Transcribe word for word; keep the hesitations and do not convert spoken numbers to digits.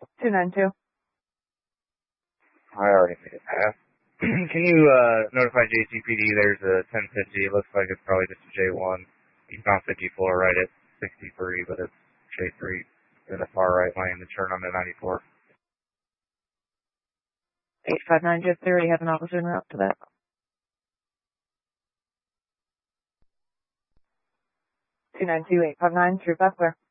two nine two. I already made it pass. Can you uh, notify J C P D there's a ten fifty? It looks like it's probably just a J one. Eastbound fifty-four right at sixty-three, but it's J three in the far right lane to turn onto ninety-four. eight five nine, J three, have an officer en route to that. two nine two, eight five nine, through back clear.